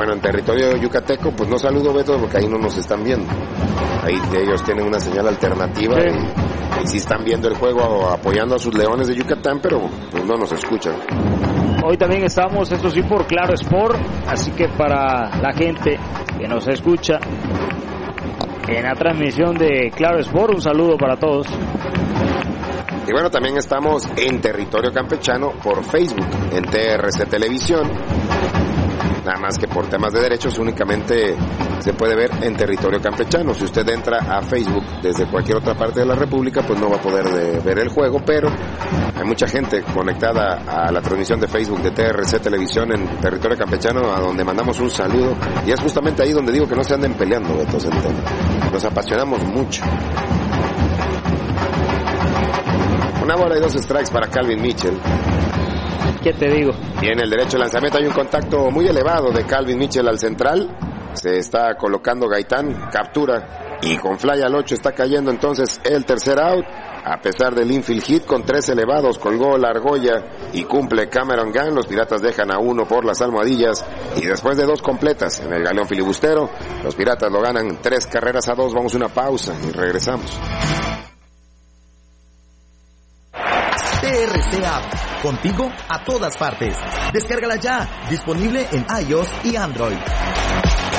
bueno, en territorio yucateco, pues no saludo, Beto, porque ahí no nos están viendo. Ahí ellos tienen una señal alternativa y sí están viendo el juego apoyando a sus Leones de Yucatán, pero pues no nos escuchan. Hoy también estamos, esto sí, por Claro Sport, así que para la gente que nos escucha en la transmisión de Claro Sport, un saludo para todos. Y bueno, también estamos en territorio campechano por Facebook, en TRC Televisión. Nada más que por temas de derechos únicamente se puede ver en territorio campechano. Si usted entra a Facebook desde cualquier otra parte de la República, pues no va a poder ver el juego, pero hay mucha gente conectada a la transmisión de Facebook de TRC Televisión en territorio campechano, a donde mandamos un saludo. Y es justamente ahí donde digo que no se anden peleando, Beto Centeno. Nos apasionamos mucho. 1-2 strikes para Calvin Mitchell. ¿Qué te digo? Viene el derecho de lanzamiento, hay un contacto muy elevado de Calvin Mitchell al central. Se está colocando Gaitán, captura y con fly al 8 está cayendo entonces el tercer out. A pesar del infield hit con 3 elevados, colgó la argolla y cumple Cameron Gunn. Los Piratas dejan a 1 por las almohadillas y después de 2 completas en el galeón filibustero, los Piratas lo ganan 3-2. Vamos a una pausa y regresamos. TRC App, contigo a todas partes. Descárgala ya, disponible en iOS y Android.